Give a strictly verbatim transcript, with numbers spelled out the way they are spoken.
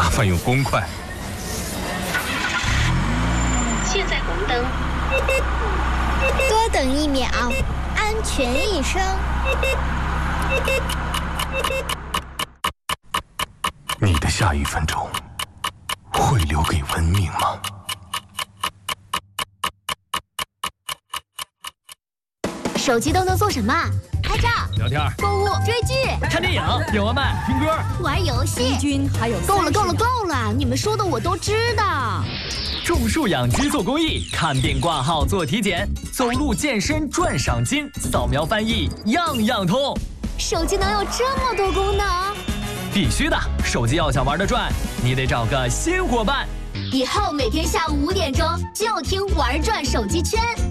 烦用公筷。 现在红灯， 多等一秒，安全一生。 你的下一分钟会留给文明吗？ 手机都能做什么？拍照、 聊天、 购物、追剧、 看电影、点外卖、听歌、 玩游戏。 君还有够了，够了，够了！你们说的我都知道。 种树养鸡做公益，看病挂号做体检，走路健身赚赏金，扫描翻译样样通。 手机能有这么多功能？ 必须的，手机要想玩得转，你得找个新伙伴。 以后每天下午五点钟就听玩转手机圈。